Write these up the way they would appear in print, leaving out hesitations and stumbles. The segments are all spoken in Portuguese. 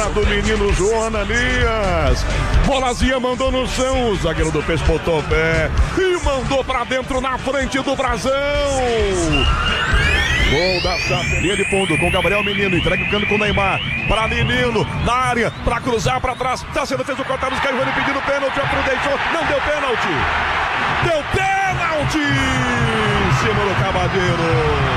do menino João Ananias. Bolazinha mandou no chão, o zagueiro do Peixe botou o pé e mandou pra dentro na frente do Brasão. Gol da linha de fundo com Gabriel Menino, entrega o cano com o Neymar, para Menino, na área, para cruzar para trás, tá sendo feito o cortar, os caras vão pedindo pênalti, outro deixou, não deu pênalti, em cima do Cavadeiro.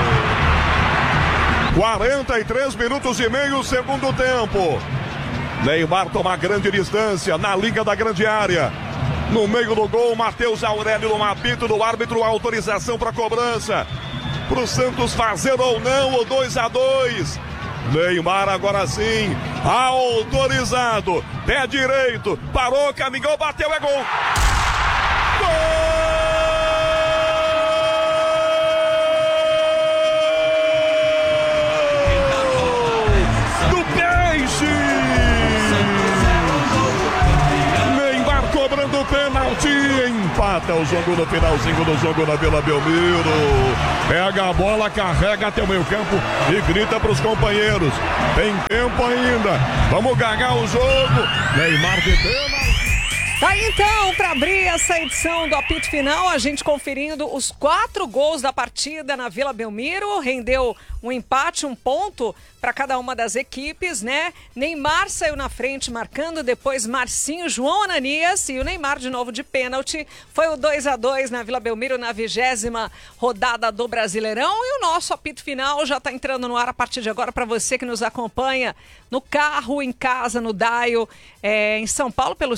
43 minutos e meio, segundo tempo. Neymar toma grande distância na linha da grande área. No meio do gol, Matheus Aurélio no apito do árbitro, autorização para cobrança. Pro Santos fazer ou não o 2-2. Neymar agora sim, autorizado, pé direito, parou, caminhou, bateu, é gol. Gol! Do Peixe! Neymar cobrando pênalti, empata o jogo no finalzinho do jogo na Vila Belmiro. Pega a bola, carrega até o meio campo e grita para os companheiros. Tem tempo ainda, vamos ganhar o jogo. Neymar de pênalti. Tá então, para abrir essa edição do apito final, a gente conferindo os 4 gols da partida na Vila Belmiro. Rendeu um empate, um ponto para cada uma das equipes, né? Neymar saiu na frente marcando, depois Marcinho, João Ananias e o Neymar de novo de pênalti. Foi o 2-2 na Vila Belmiro na 20ª rodada do Brasileirão. E o nosso apito final já está entrando no ar a partir de agora para você que nos acompanha no carro, em casa, no Dial, em São Paulo pelo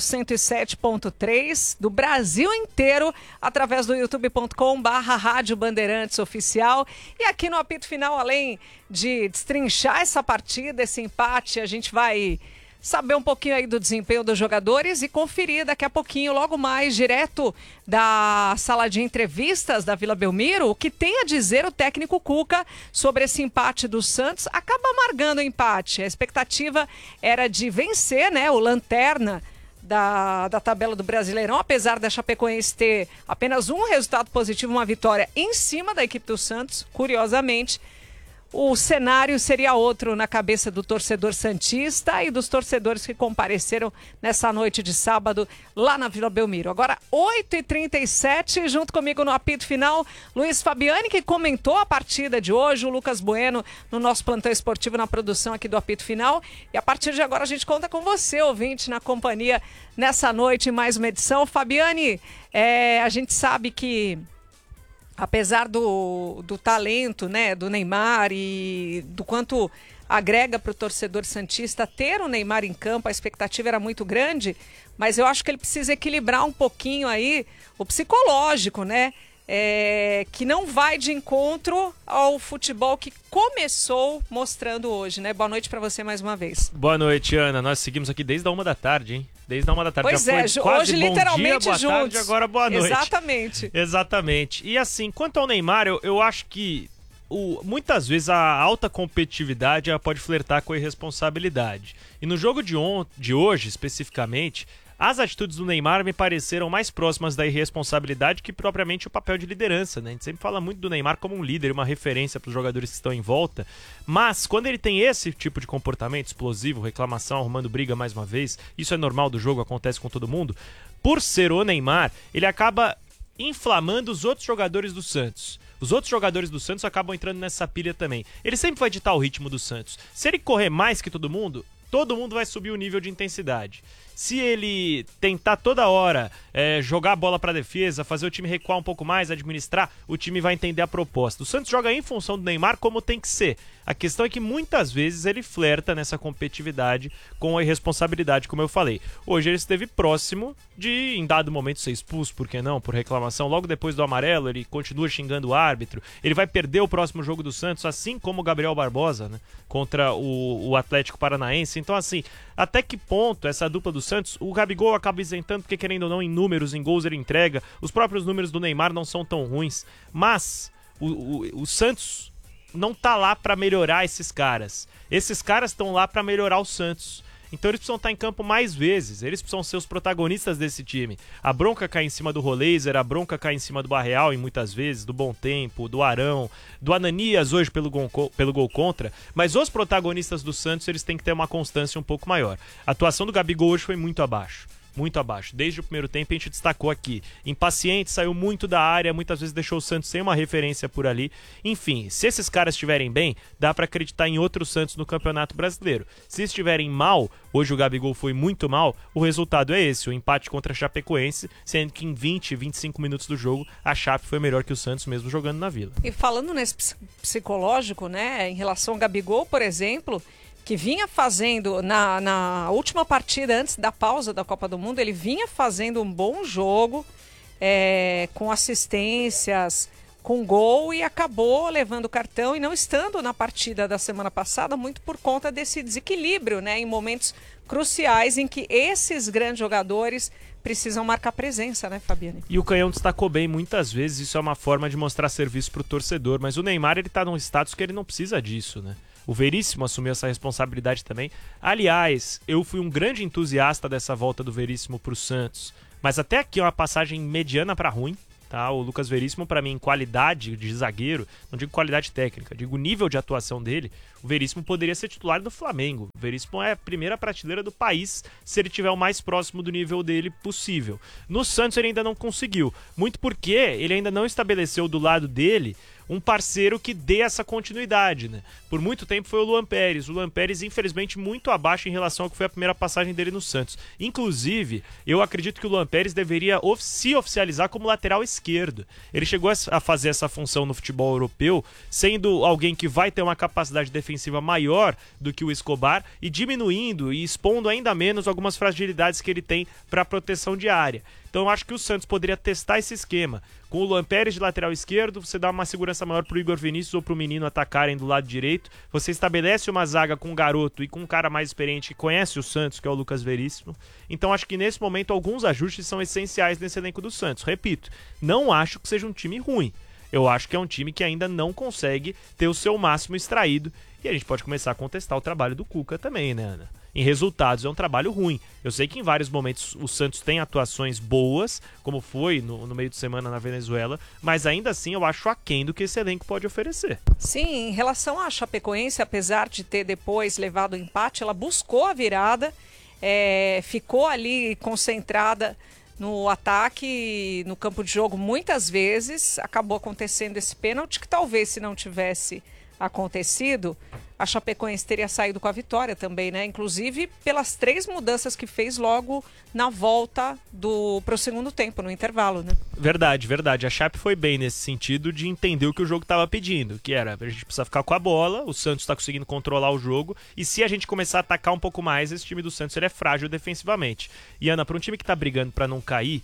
107.3, do Brasil inteiro, através do youtube.com/Rádio Bandeirantes Oficial. E aqui no apito final, além de destrinchar essa partida, esse empate, a gente vai saber um pouquinho aí do desempenho dos jogadores e conferir daqui a pouquinho, logo mais, direto da sala de entrevistas da Vila Belmiro, o que tem a dizer o técnico Cuca sobre esse empate do Santos. Acaba amargando o empate. A expectativa era de vencer, né, o lanterna da tabela do Brasileirão, apesar da Chapecoense ter apenas um resultado positivo, uma vitória em cima da equipe do Santos. Curiosamente, o cenário seria outro na cabeça do torcedor santista e dos torcedores que compareceram nessa noite de sábado lá na Vila Belmiro. Agora, 8h37, junto comigo no apito final, Luiz Fabiani, que comentou a partida de hoje, o Lucas Bueno no nosso plantão esportivo na produção aqui do apito final. E a partir de agora a gente conta com você, ouvinte, na companhia nessa noite, mais uma edição. Fabiani, a gente sabe que apesar do talento, né, do Neymar e do quanto agrega para o torcedor santista ter o Neymar em campo, a expectativa era muito grande, mas eu acho que ele precisa equilibrar um pouquinho aí o psicológico, né? Que não vai de encontro ao futebol que começou mostrando hoje, né? Boa noite para você mais uma vez. Boa noite, Ana. Nós seguimos aqui desde a 1h, hein? Desde a 1h. Pois já é, foi quase hoje bom literalmente dia, boa juntos. tarde, agora boa noite. Exatamente. Exatamente. E assim, quanto ao Neymar, eu acho que muitas vezes a alta competitividade ela pode flertar com a irresponsabilidade. E no jogo de hoje, especificamente, as atitudes do Neymar me pareceram mais próximas da irresponsabilidade que propriamente o papel de liderança, né? A gente sempre fala muito do Neymar como um líder, uma referência para os jogadores que estão em volta, mas quando ele tem esse tipo de comportamento explosivo, reclamação, arrumando briga mais uma vez, isso é normal do jogo, acontece com todo mundo, por ser o Neymar, ele acaba inflamando os outros jogadores do Santos. Os outros jogadores do Santos acabam entrando nessa pilha também. Ele sempre vai ditar o ritmo do Santos. Se ele correr mais que todo mundo vai subir o nível de intensidade. Se ele tentar toda hora jogar a bola para defesa, fazer o time recuar um pouco mais, administrar, o time vai entender a proposta. O Santos joga em função do Neymar como tem que ser. A questão é que muitas vezes ele flerta nessa competitividade com a irresponsabilidade, como eu falei. Hoje ele esteve próximo de, em dado momento, ser expulso, por que não? Por reclamação. Logo depois do amarelo, ele continua xingando o árbitro. Ele vai perder o próximo jogo do Santos, assim como o Gabriel Barbosa, né? Contra o Atlético Paranaense. Então, assim, até que ponto essa dupla do Santos, o Gabigol acaba isentando, porque querendo ou não, em números, em gols ele entrega. Os próprios números do Neymar não são tão ruins. Mas o Santos não tá lá pra melhorar esses caras. Esses caras estão lá pra melhorar o Santos. Então eles precisam estar em campo mais vezes, eles precisam ser os protagonistas desse time. A bronca cai em cima do Roleiser, a bronca cai em cima do Barreal e muitas vezes, do Bom Tempo, do Arão, do Ananias hoje pelo gol contra, mas os protagonistas do Santos eles têm que ter uma constância um pouco maior. A atuação do Gabigol hoje foi muito abaixo. Muito abaixo. Desde o primeiro tempo a gente destacou aqui. Impaciente, saiu muito da área, muitas vezes deixou o Santos sem uma referência por ali. Enfim, se esses caras estiverem bem, dá pra acreditar em outro Santos no Campeonato Brasileiro. Se estiverem mal, hoje o Gabigol foi muito mal, o resultado é esse, o empate contra a Chapecoense, sendo que em 20, 25 minutos do jogo, a Chape foi melhor que o Santos mesmo jogando na Vila. E falando nesse psicológico, né, em relação ao Gabigol, por exemplo, que vinha fazendo, na última partida antes da pausa da Copa do Mundo, ele vinha fazendo um bom jogo, com assistências, com gol, e acabou levando o cartão e não estando na partida da semana passada, muito por conta desse desequilíbrio, né, em momentos cruciais em que esses grandes jogadores precisam marcar presença, né, Fabiane? E o Canhão destacou bem muitas vezes, isso é uma forma de mostrar serviço pro torcedor, mas o Neymar, ele tá num status que ele não precisa disso, né? O Veríssimo assumiu essa responsabilidade também. Aliás, eu fui um grande entusiasta dessa volta do Veríssimo pro Santos, mas até aqui é uma passagem mediana para ruim. Tá? O Lucas Veríssimo, para mim, em qualidade de zagueiro, não digo qualidade técnica, digo nível de atuação dele, o Veríssimo poderia ser titular do Flamengo. O Veríssimo é a primeira prateleira do país se ele estiver o mais próximo do nível dele possível. No Santos ele ainda não conseguiu, muito porque ele ainda não estabeleceu do lado dele um parceiro que dê essa continuidade, né? Por muito tempo foi o Luan Pérez. O Luan Pérez, infelizmente, muito abaixo em relação ao que foi a primeira passagem dele no Santos. Inclusive, eu acredito que o Luan Pérez deveria se oficializar como lateral esquerdo. Ele chegou a fazer essa função no futebol europeu, sendo alguém que vai ter uma capacidade defensiva maior do que o Escobar e diminuindo e expondo ainda menos algumas fragilidades que ele tem para proteção de área. Então eu acho que o Santos poderia testar esse esquema. Com o Luan Pérez de lateral esquerdo, você dá uma segurança maior pro Igor Vinícius ou pro menino atacarem do lado direito. Você estabelece uma zaga com um garoto e com um cara mais experiente que conhece o Santos, que é o Lucas Veríssimo. Então acho que nesse momento alguns ajustes são essenciais nesse elenco do Santos. Repito, não acho que seja um time ruim. Eu acho que é um time que ainda não consegue ter o seu máximo extraído. E a gente pode começar a contestar o trabalho do Cuca também, né, Ana? Em resultados é um trabalho ruim. Eu sei que em vários momentos o Santos tem atuações boas, como foi no meio de semana na Venezuela, mas ainda assim eu acho aquém do que esse elenco pode oferecer. Sim, em relação à Chapecoense, apesar de ter depois levado o empate, ela buscou a virada, ficou ali concentrada no ataque, no campo de jogo muitas vezes, acabou acontecendo esse pênalti que talvez se não tivesse acontecido, a Chapecoense teria saído com a vitória também, né? Inclusive pelas 3 mudanças que fez logo na volta para o segundo tempo, no intervalo, né? Verdade, verdade. A Chape foi bem nesse sentido de entender o que o jogo estava pedindo, que era, a gente precisa ficar com a bola, o Santos está conseguindo controlar o jogo, e se a gente começar a atacar um pouco mais, esse time do Santos ele é frágil defensivamente. E Ana, para um time que está brigando para não cair,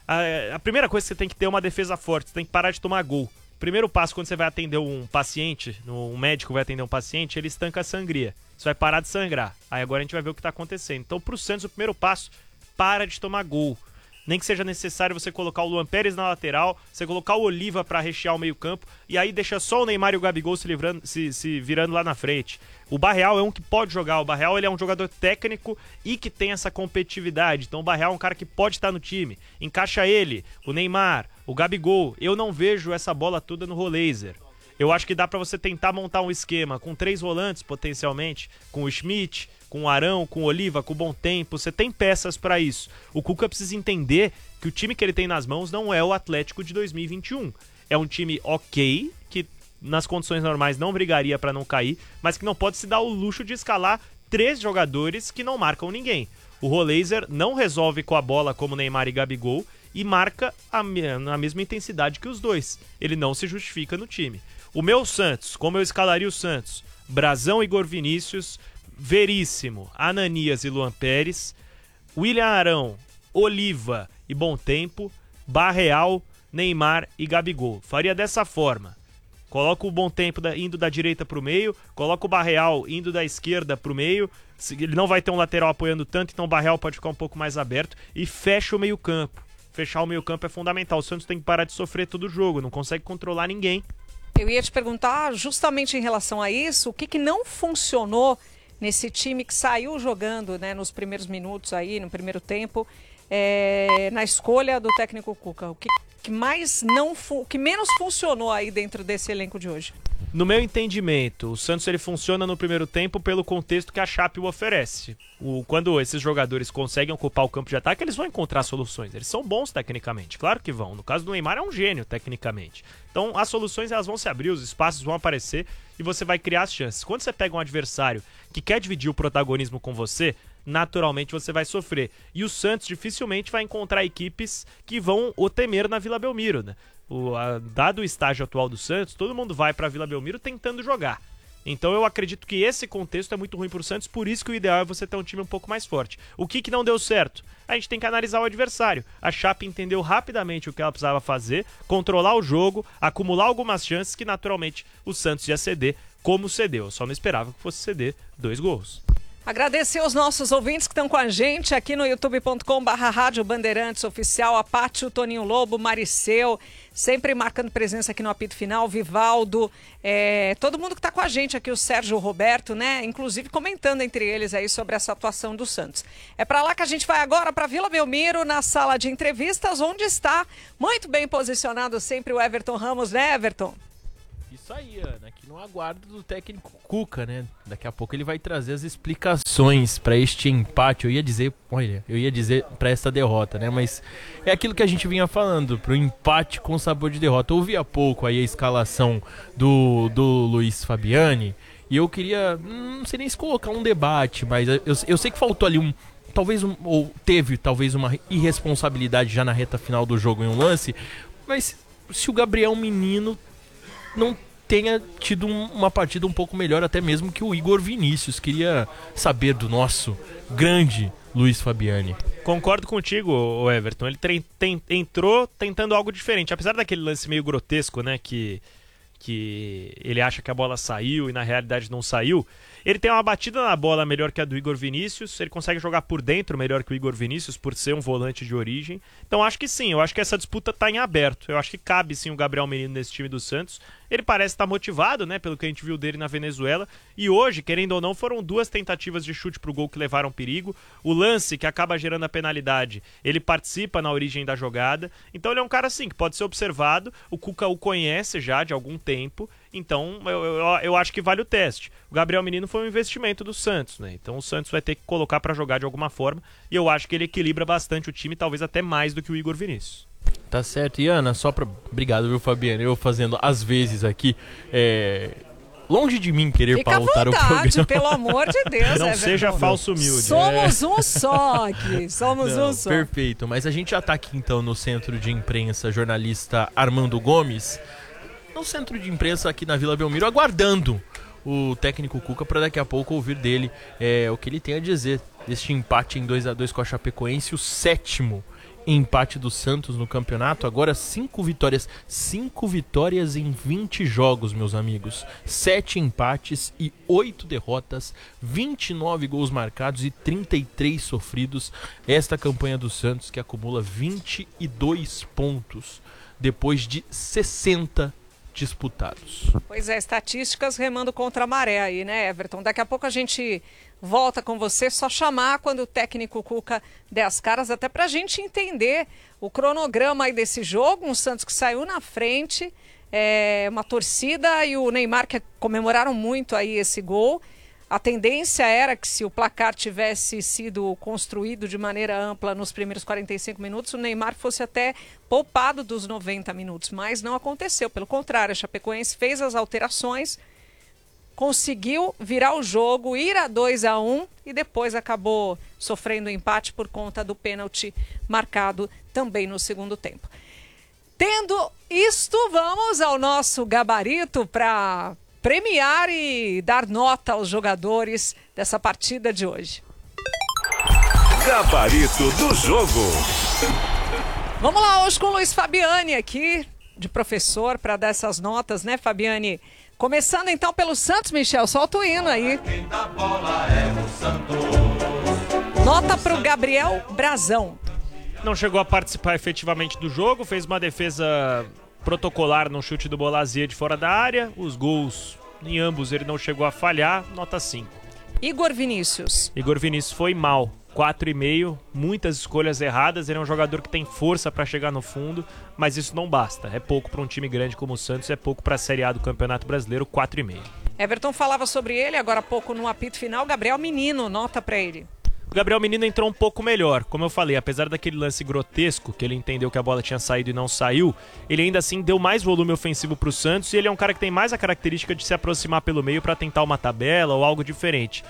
a primeira coisa que você tem que ter é uma defesa forte, você tem que parar de tomar gol. Primeiro passo, quando você vai atender um paciente, um médico vai atender um paciente, ele estanca a sangria. Você vai parar de sangrar. Aí agora a gente vai ver o que está acontecendo. Então, pro Santos, o primeiro passo, para de tomar gol. Nem que seja necessário você colocar o Luan Pérez na lateral, você colocar o Oliva para rechear o meio-campo, e aí deixa só o Neymar e o Gabigol se virando lá na frente. O Barreal é um que pode jogar. O Barreal ele é um jogador técnico e que tem essa competitividade. Então o Barreal é um cara que pode estar no time. Encaixa ele, o Neymar, o Gabigol. Eu não vejo essa bola toda no Roleiser. Eu acho que dá pra você tentar montar um esquema com 3 volantes, potencialmente, com o Schmidt, com o Arão, com o Oliva, com o Bom Tempo. Você tem peças pra isso. O Cuca precisa entender que o time que ele tem nas mãos não é o Atlético de 2021. É um time ok, que nas condições normais não brigaria pra não cair, mas que não pode se dar o luxo de escalar 3 jogadores que não marcam ninguém. O Roleiser não resolve com a bola como Neymar e Gabigol e marca na mesma intensidade que os dois. Ele não se justifica no time. O meu Santos, como eu escalaria o Santos? Brazão, Igor Vinícius, Veríssimo, Ananias e Luan Pérez, William Arão, Oliva e Bom Tempo, Barreal, Neymar e Gabigol. Faria dessa forma. Coloca o Bom Tempo indo da direita para o meio, coloca o Barreal indo da esquerda para o meio, ele não vai ter um lateral apoiando tanto, então o Barreal pode ficar um pouco mais aberto e fecha o meio campo. Fechar o meio campo é fundamental, o Santos tem que parar de sofrer todo o jogo, não consegue controlar ninguém. Eu ia te perguntar justamente em relação a isso, o que não funcionou nesse time que saiu jogando, né, nos primeiros minutos aí, no primeiro tempo, na escolha do técnico Cuca? O que menos funcionou aí dentro desse elenco de hoje? No meu entendimento, o Santos ele funciona no primeiro tempo pelo contexto que a Chape o oferece. Quando esses jogadores conseguem ocupar o campo de ataque, eles vão encontrar soluções. Eles são bons tecnicamente, claro que vão. No caso do Neymar, é um gênio tecnicamente. Então, as soluções elas vão se abrir, os espaços vão aparecer e você vai criar as chances. Quando você pega um adversário que quer dividir o protagonismo com você, naturalmente você vai sofrer. E o Santos dificilmente vai encontrar equipes que vão o temer na Vila Belmiro, né? Dado o estágio atual do Santos, todo mundo vai para a Vila Belmiro tentando jogar. Então eu acredito que esse contexto é muito ruim para o Santos, por isso que o ideal é você ter um time um pouco mais forte. O que não deu certo? A gente tem que analisar o adversário. A Chape entendeu rapidamente o que ela precisava fazer, controlar o jogo, acumular algumas chances que naturalmente o Santos ia ceder, como cedeu. Eu só não esperava que fosse ceder 2 gols. Agradecer aos nossos ouvintes que estão com a gente aqui no youtube.com/Rádio Bandeirantes Oficial, a Paty, o Toninho Lobo, Mariceu, sempre marcando presença aqui no apito final, Vivaldo, todo mundo que está com a gente aqui, o Sérgio Roberto, né? Inclusive comentando entre eles aí sobre essa atuação do Santos. É para lá que a gente vai agora, para Vila Belmiro, na sala de entrevistas, onde está muito bem posicionado sempre o Everton Ramos, né, Everton? Isso aí, Ana, aqui no aguardo do técnico Cuca, né? Daqui a pouco ele vai trazer as explicações para este empate. Eu ia dizer para essa derrota, né? Mas é aquilo que a gente vinha falando, pro empate com sabor de derrota. Eu ouvi há pouco aí a escalação do Luiz Fabiani e eu queria, não sei nem se colocar um debate, mas eu sei que faltou ali teve uma irresponsabilidade já na reta final do jogo em um lance, mas se o Gabriel Menino não tenha tido uma partida um pouco melhor até mesmo que o Igor Vinícius. Queria saber do nosso grande Luiz Fabiani. Concordo contigo, Everton. Ele entrou tentando algo diferente. Apesar daquele lance meio grotesco, né, que ele acha que a bola saiu e na realidade não saiu, ele tem uma batida na bola melhor que a do Igor Vinícius, ele consegue jogar por dentro melhor que o Igor Vinícius por ser um volante de origem. Então acho que sim, eu acho que essa disputa está em aberto. Eu acho que cabe sim o Gabriel Menino nesse time do Santos. Ele parece estar motivado, né, pelo que a gente viu dele na Venezuela. E hoje, querendo ou não, foram 2 tentativas de chute pro gol que levaram perigo. O lance que acaba gerando a penalidade, ele participa na origem da jogada. Então ele é um cara assim que pode ser observado. O Cuca o conhece já de algum tempo. Então eu acho que vale o teste. O Gabriel Menino foi um investimento do Santos, né? Então o Santos vai ter que colocar para jogar de alguma forma. E eu acho que ele equilibra bastante o time, talvez até mais do que o Igor Vinícius. Tá certo. E Ana, obrigado, viu, Fabiano? Eu fazendo às vezes aqui, longe de mim querer pautar o programa. Pelo amor de Deus. Não seja falso humilde. Somos um só aqui, um só. Perfeito, mas a gente já tá aqui então no centro de imprensa, jornalista Armando Gomes, no centro de imprensa aqui na Vila Belmiro, aguardando o técnico Cuca para daqui a pouco ouvir dele o que ele tem a dizer deste empate em 2-2 com a Chapecoense, o 7º empate do Santos no campeonato. Agora 5 vitórias em 20 jogos, meus amigos, 7 empates e 8 derrotas, 29 gols marcados e 33 sofridos. Esta campanha do Santos que acumula 22 pontos depois de 60 disputados. Pois é, estatísticas remando contra a maré aí, né, Everton? Daqui a pouco a gente volta com você, só chamar quando o técnico Cuca der as caras, até pra gente entender o cronograma aí desse jogo. Um Santos que saiu na frente, uma torcida e o Neymar que comemoraram muito aí esse gol. A tendência era que, se o placar tivesse sido construído de maneira ampla nos primeiros 45 minutos, o Neymar fosse até poupado dos 90 minutos, mas não aconteceu. Pelo contrário, a Chapecoense fez as alterações, conseguiu virar o jogo, ir a 2-1 e depois acabou sofrendo empate por conta do pênalti marcado também no segundo tempo. Tendo isto, vamos ao nosso gabarito para premiar e dar nota aos jogadores dessa partida de hoje. Gabarito do jogo. Vamos lá, hoje com o Luiz Fabiani aqui, de professor, para dar essas notas, né, Fabiani? Começando então pelo Santos, Michel, solta o hino aí. Nota para o Gabriel Brazão. Não chegou a participar efetivamente do jogo, fez uma defesa protocolar no chute do Bolazia de fora da área. Os gols, em ambos, ele não chegou a falhar, nota 5. Igor Vinícius. Igor Vinícius foi mal. 4,5, muitas escolhas erradas. Ele é um jogador que tem força para chegar no fundo, mas isso não basta. É pouco para um time grande como o Santos, é pouco para a Série A do Campeonato Brasileiro, 4,5. Everton falava sobre ele, agora há pouco no apito final. Gabriel Menino, nota para ele. O Gabriel Menino entrou um pouco melhor. Como eu falei, apesar daquele lance grotesco, que ele entendeu que a bola tinha saído e não saiu, ele ainda assim deu mais volume ofensivo pro Santos e ele é um cara que tem mais a característica de se aproximar pelo meio para tentar uma tabela ou algo diferente.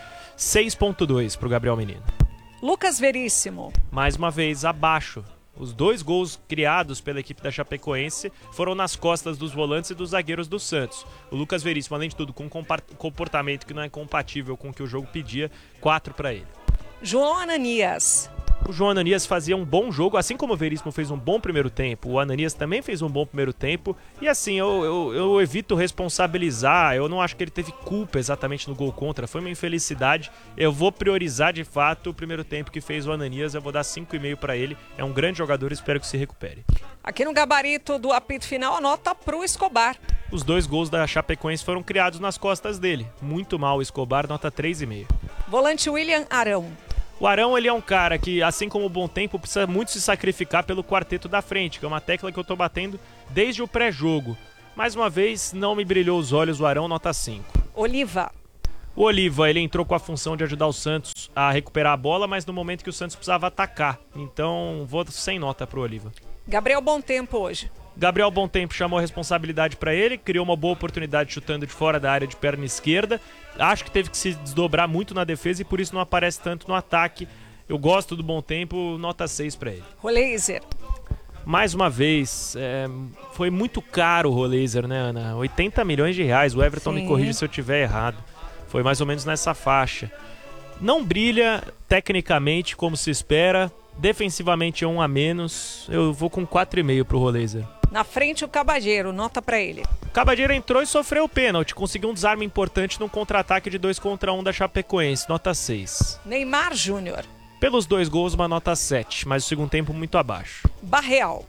6,2 pro Gabriel Menino. Lucas Veríssimo. Mais uma vez, abaixo. Os 2 gols criados pela equipe da Chapecoense foram nas costas dos volantes e dos zagueiros do Santos. O Lucas Veríssimo, além de tudo, com um comportamento que não é compatível com o que o jogo pedia, 4 para ele. João Ananias. O João Ananias fazia um bom jogo, assim como o Veríssimo fez um bom primeiro tempo, o Ananias também fez um bom primeiro tempo, e assim, eu evito responsabilizar, eu não acho que ele teve culpa exatamente no gol contra, foi uma infelicidade, eu vou priorizar de fato o primeiro tempo que fez o Ananias, eu vou dar 5,5 para ele, é um grande jogador, espero que se recupere. Aqui no gabarito do apito final, a nota pro Escobar. Os 2 gols da Chapecoense foram criados nas costas dele, muito mal o Escobar, nota 3,5. Volante William Arão. O Arão, ele é um cara que, assim como o Bom Tempo, precisa muito se sacrificar pelo quarteto da frente, que é uma tecla que eu tô batendo desde o pré-jogo. Mais uma vez, não me brilhou os olhos o Arão, nota 5. Oliva. O Oliva, ele entrou com a função de ajudar o Santos a recuperar a bola, mas no momento que o Santos precisava atacar. Então, vou sem nota pro Oliva. Gabriel Bom Tempo hoje. Gabriel Bom Tempo chamou a responsabilidade para ele, criou uma boa oportunidade chutando de fora da área de perna esquerda. Acho que teve que se desdobrar muito na defesa e por isso não aparece tanto no ataque. Eu gosto do Bom Tempo, nota 6 para ele. Roleiser. Mais uma vez, foi muito caro o Roleiser, né, Ana? 80 milhões de reais, o Everton me corrige se eu tiver errado. Foi mais ou menos nessa faixa. Não brilha tecnicamente como se espera, defensivamente é 1 a menos. Eu vou com 4,5 pro Roleiser. Na frente o Cabageiro, nota pra ele. O Cabageiro entrou e sofreu o pênalti, conseguiu um desarme importante num contra-ataque de 2 contra 1 da Chapecoense, nota 6. Neymar Júnior. Pelos 2 gols, uma nota 7, mas o segundo tempo muito abaixo. Barreal.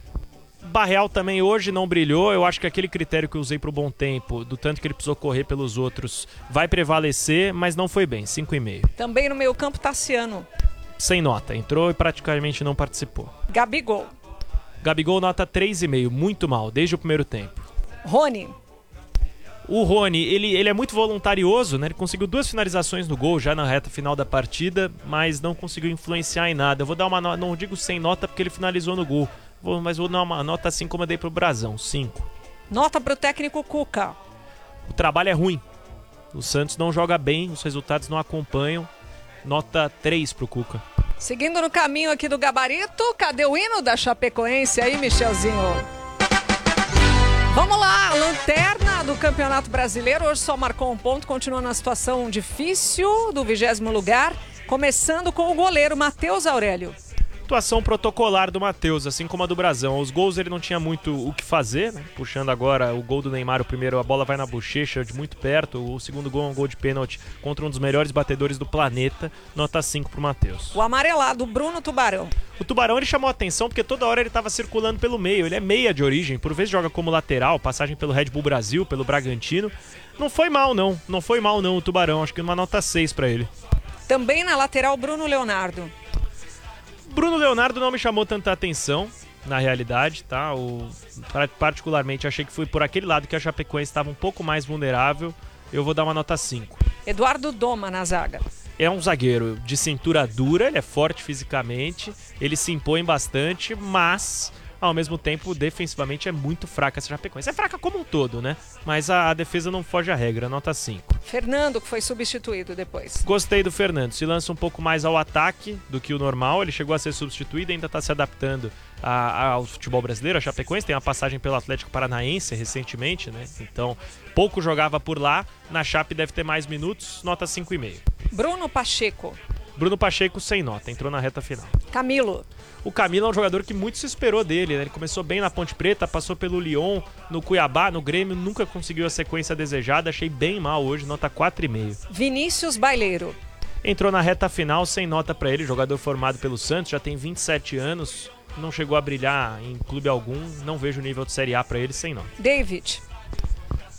Barreal também hoje não brilhou, eu acho que aquele critério que eu usei pro Bom Tempo, do tanto que ele precisou correr pelos outros, vai prevalecer, mas não foi bem, 5,5. Também no meio campo, Tassiano. Sem nota, entrou e praticamente não participou. Gabigol. Gabigol nota 3,5, muito mal, desde o primeiro tempo. Rony. O Rony, ele é muito voluntarioso, né? Ele conseguiu 2 finalizações no gol já na reta final da partida, mas não conseguiu influenciar em nada. Eu vou dar uma nota, não digo sem nota porque ele finalizou no gol, mas vou dar uma nota assim como eu dei pro Brasão, 5. Nota pro técnico Cuca. O trabalho é ruim, o Santos não joga bem, os resultados não acompanham, nota 3 pro Cuca. Seguindo no caminho aqui do gabarito, cadê o hino da Chapecoense aí, Michelzinho? Vamos lá, lanterna do Campeonato Brasileiro, hoje só marcou um ponto, continua na situação difícil do 20º lugar, começando com o goleiro Matheus Aurélio. Atuação protocolar do Matheus, assim como a do Brasão. Os gols ele não tinha muito o que fazer, né? Puxando agora o gol do Neymar, o primeiro, a bola vai na bochecha de muito perto. O segundo gol é um gol de pênalti contra um dos melhores batedores do planeta. Nota 5 pro Matheus. O amarelado, Bruno Tubarão. O Tubarão ele chamou a atenção porque toda hora ele estava circulando pelo meio. Ele é meia de origem, por vezes joga como lateral, passagem pelo Red Bull Brasil, pelo Bragantino. Não foi mal não, o Tubarão. Acho que uma nota 6 para ele. Também na lateral, Bruno Leonardo. Bruno Leonardo não me chamou tanta atenção, na realidade, tá? Particularmente achei que foi por aquele lado que a Chapecoense estava um pouco mais vulnerável. Eu vou dar uma nota 5. Eduardo Doma na zaga. É um zagueiro de cintura dura, ele é forte fisicamente, ele se impõe bastante, mas ao mesmo tempo defensivamente é muito fraca essa Chapecoense. É fraca como um todo, né? Mas a defesa não foge à regra, nota 5. Fernando, que foi substituído depois. Gostei do Fernando, se lança um pouco mais ao ataque do que o normal, ele chegou a ser substituído e ainda está se adaptando ao futebol brasileiro. A Chapecoense tem uma passagem pelo Atlético Paranaense recentemente, né? Então, pouco jogava por lá, na Chape deve ter mais minutos, nota 5,5. Bruno Pacheco. Bruno Pacheco sem nota, entrou na reta final. Camilo. O Camilo é um jogador que muito se esperou dele, né? Ele começou bem na Ponte Preta, passou pelo Lyon, no Cuiabá, no Grêmio, nunca conseguiu a sequência desejada, achei bem mal hoje, nota 4,5. Vinícius Baileiro. Entrou na reta final sem nota pra ele, jogador formado pelo Santos, já tem 27 anos, não chegou a brilhar em clube algum, não vejo nível de Série A pra ele, sem nota. David.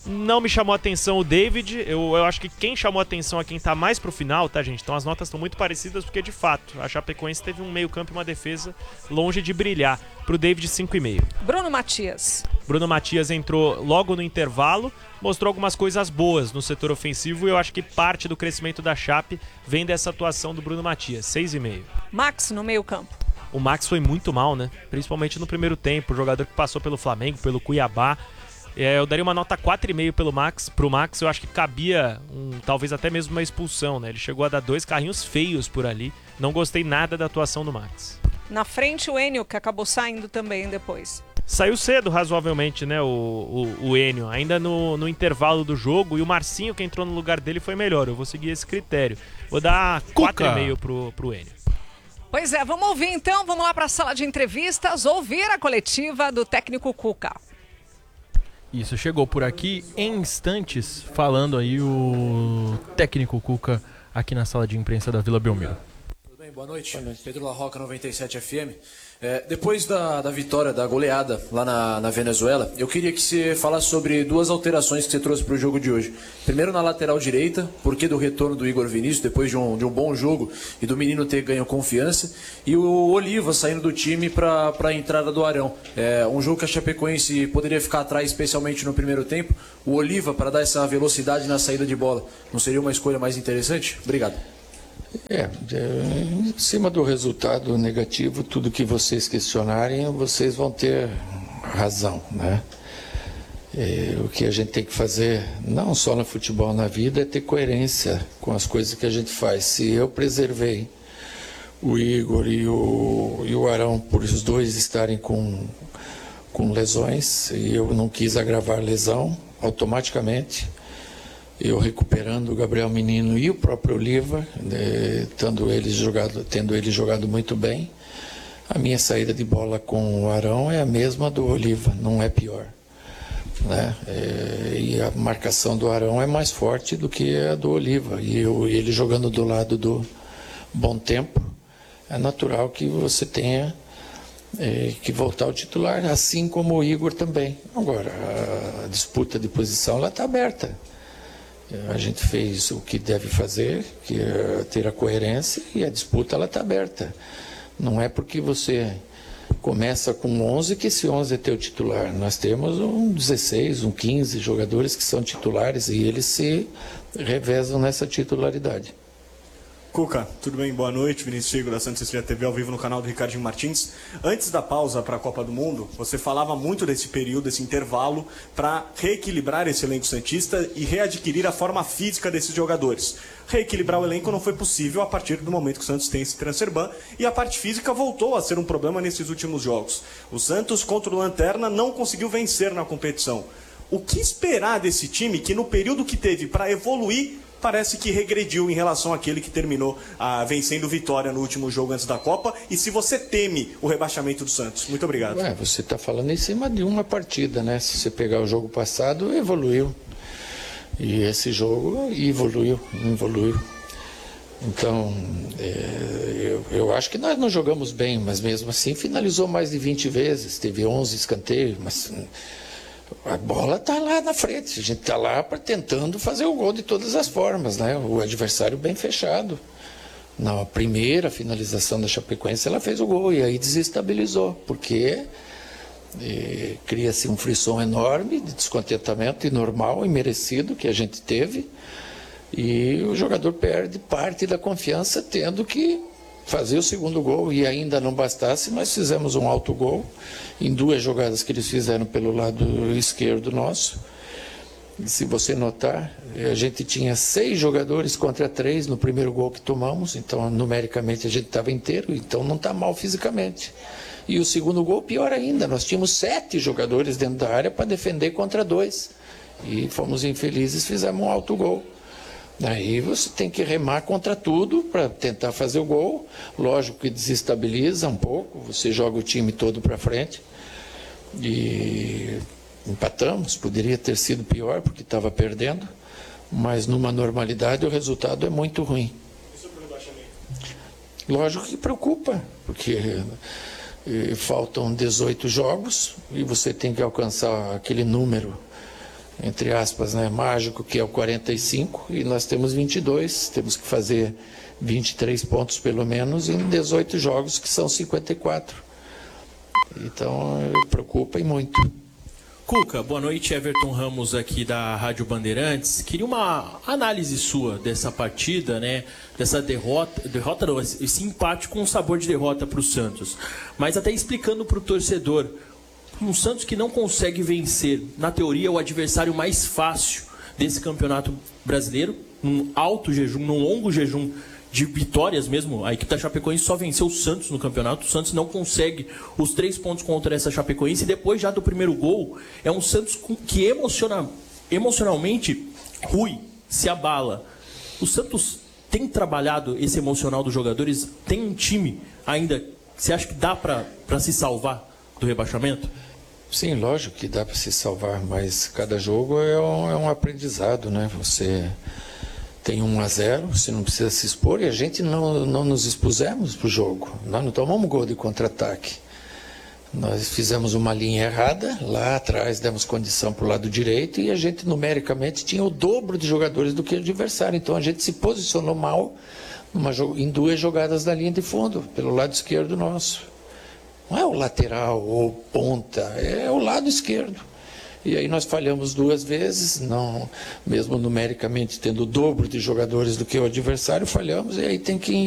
Não me chamou a atenção o David. Eu acho que quem chamou a atenção é quem tá mais pro final, tá, gente? Então as notas estão muito parecidas porque, de fato, a Chapecoense teve um meio-campo e uma defesa longe de brilhar. Pro David, 5,5. Bruno Matias. Bruno Matias entrou logo no intervalo, mostrou algumas coisas boas no setor ofensivo e eu acho que parte do crescimento da Chape vem dessa atuação do Bruno Matias, 6,5. Max no meio-campo. O Max foi muito mal, né? Principalmente no primeiro tempo, o jogador que passou pelo Flamengo, pelo Cuiabá. Eu daria uma nota 4,5 pro Max, eu acho que cabia talvez até mesmo uma expulsão, né? Ele chegou a dar 2 carrinhos feios por ali, não gostei nada da atuação do Max. Na frente o Enio, que acabou saindo também depois. Saiu cedo, razoavelmente, né, o Enio, ainda no intervalo do jogo, e o Marcinho, que entrou no lugar dele, foi melhor, eu vou seguir esse critério. Vou dar 4,5 pro Enio. Pois é, vamos ouvir então, vamos lá para a sala de entrevistas, ouvir a coletiva do técnico Cuca. Isso, chegou por aqui em instantes, falando aí o técnico Cuca aqui na sala de imprensa da Vila Belmiro. Tudo bem? Boa noite. Pedro La Roca, 97 FM. Depois da vitória, da goleada lá na Venezuela, eu queria que você falasse sobre 2 alterações que você trouxe para o jogo de hoje. Primeiro na lateral direita, por que do retorno do Igor Vinícius, depois de um bom jogo e do menino ter ganho confiança, e o Oliva saindo do time para a entrada do Arão. Um jogo que a Chapecoense poderia ficar atrás, especialmente no primeiro tempo. O Oliva, para dar essa velocidade na saída de bola, não seria uma escolha mais interessante? Obrigado. Em cima do resultado negativo, tudo que vocês questionarem, vocês vão ter razão, né? O que a gente tem que fazer, não só no futebol, na vida, é ter coerência com as coisas que a gente faz. Se eu preservei o Igor e o Arão por os dois estarem com lesões, e eu não quis agravar lesão, automaticamente eu recuperando o Gabriel Menino e o próprio Oliva, tendo ele jogado muito bem, a minha saída de bola com o Arão é a mesma do Oliva, não é pior, né? E a marcação do Arão é mais forte do que a do Oliva, e ele jogando do lado do Bom Tempo, é natural que você tenha que voltar ao titular, assim como o Igor também. Agora, a disputa de posição lá está aberta. A gente fez o que deve fazer, que é ter a coerência, e a disputa está aberta. Não é porque você começa com 11 que esse 11 é teu titular. Nós temos 16, 15 jogadores que são titulares e eles se revezam nessa titularidade. Cuca, tudo bem? Boa noite. Vinícius Figo, da Santa Cecília TV, ao vivo no canal do Ricardinho Martins. Antes da pausa para a Copa do Mundo, você falava muito desse período, desse intervalo, para reequilibrar esse elenco santista e readquirir a forma física desses jogadores. Reequilibrar o elenco não foi possível a partir do momento que o Santos tem esse transfer ban, e a parte física voltou a ser um problema nesses últimos jogos. O Santos, contra o Lanterna, não conseguiu vencer na competição. O que esperar desse time que, no período que teve para evoluir, parece que regrediu em relação àquele que terminou vencendo Vitória no último jogo antes da Copa? E se você teme o rebaixamento do Santos? Muito obrigado. Você está falando em cima de uma partida, né? Se você pegar o jogo passado, evoluiu. E esse jogo evoluiu. Então, eu acho que nós não jogamos bem, mas mesmo assim finalizou mais de 20 vezes. Teve 11 escanteios, mas a bola está lá na frente, a gente está lá tentando fazer o gol de todas as formas, né? O adversário bem fechado. Na primeira finalização da Chapecoense, ela fez o gol e aí desestabilizou, porque cria-se um frisson enorme de descontentamento, e normal e merecido, que a gente teve, e o jogador perde parte da confiança, tendo que fazer o segundo gol. E ainda não bastasse, nós fizemos um autogol em 2 jogadas que eles fizeram pelo lado esquerdo nosso. E se você notar, a gente tinha 6 jogadores contra 3 no primeiro gol que tomamos, então numericamente a gente estava inteiro, então não está mal fisicamente. E o segundo gol, pior ainda, nós tínhamos 7 jogadores dentro da área para defender contra 2, e fomos infelizes, fizemos um autogol. Aí você tem que remar contra tudo para tentar fazer o gol. Lógico que desestabiliza um pouco, você joga o time todo para frente. E empatamos, poderia ter sido pior porque estava perdendo, mas numa normalidade o resultado é muito ruim. Lógico que preocupa, porque faltam 18 jogos e você tem que alcançar aquele número entre aspas, né, mágico, que é o 45, e nós temos 22, temos que fazer 23 pontos pelo menos em 18 jogos, que são 54. Então, preocupa e muito. Cuca, boa noite, Everton Ramos aqui da Rádio Bandeirantes. Queria uma análise sua dessa partida, né? Dessa derrota não, esse empate com um sabor de derrota para o Santos. Mas até explicando para o torcedor, um Santos que não consegue vencer, na teoria, o adversário mais fácil desse campeonato brasileiro, num alto jejum, num longo jejum de vitórias mesmo. A equipe da Chapecoense só venceu o Santos no campeonato. O Santos não consegue os 3 pontos contra essa Chapecoense. E depois já do primeiro gol, é um Santos que emocionalmente ruim, se abala. O Santos tem trabalhado esse emocional dos jogadores? Tem um time ainda, você acha que dá para se salvar do rebaixamento? Sim, lógico que dá para se salvar, mas cada jogo é um aprendizado, né? Você tem 1-0, você não precisa se expor, e a gente não nos expusemos para o jogo. Nós não tomamos gol de contra-ataque. Nós fizemos uma linha errada, lá atrás demos condição para o lado direito, e a gente numericamente tinha o dobro de jogadores do que o adversário. Então a gente se posicionou mal em 2 jogadas da linha de fundo, pelo lado esquerdo nosso. Não é o lateral ou ponta, é o lado esquerdo. E aí nós falhamos 2 vezes, não, mesmo numericamente tendo o dobro de jogadores do que o adversário, falhamos, e aí tem que